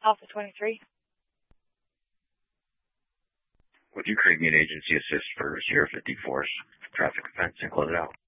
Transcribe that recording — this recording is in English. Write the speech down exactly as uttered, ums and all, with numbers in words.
Alpha twenty-three. Would you create me an agency assist for Sierra fifty-four traffic offense and close it out?